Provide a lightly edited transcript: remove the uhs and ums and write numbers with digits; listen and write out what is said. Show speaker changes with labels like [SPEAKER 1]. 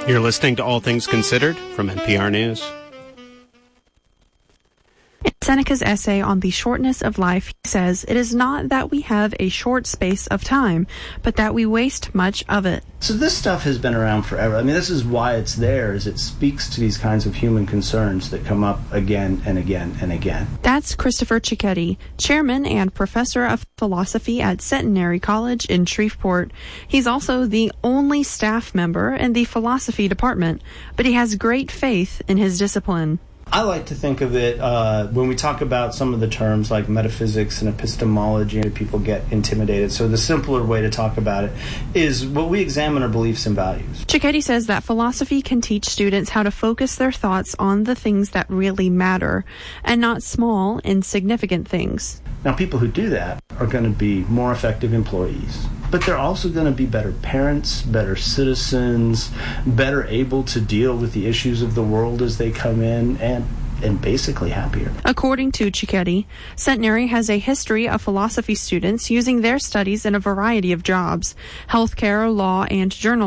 [SPEAKER 1] You're listening to All Things Considered from NPR News.
[SPEAKER 2] In Seneca's essay on the shortness of life, he says, "It is not that we have a short space of time, but that we waste much of it."
[SPEAKER 3] So this stuff has been around forever. I mean, this is why it's there, is it speaks to these kinds of human concerns that come up again and again and again.
[SPEAKER 2] That's Christopher Cicchetti, chairman and professor of philosophy at Centenary College in Shreveport. He's also the only staff member in the philosophy department, but he has great faith in his discipline.
[SPEAKER 3] I like to think of it, when we talk about some of the terms like metaphysics and epistemology, people get intimidated. So the simpler way to talk about it is what we examine are beliefs and values.
[SPEAKER 2] Cicchetti says that philosophy can teach students how to focus their thoughts on the things that really matter and not small, insignificant things.
[SPEAKER 3] Now, people who do that are going to be more effective employees, but they're also going to be better parents, better citizens, better able to deal with the issues of the world as they come in, and basically happier.
[SPEAKER 2] According to Cicchetti, Centenary has a history of philosophy students using their studies in a variety of jobs: healthcare, law, and journalism.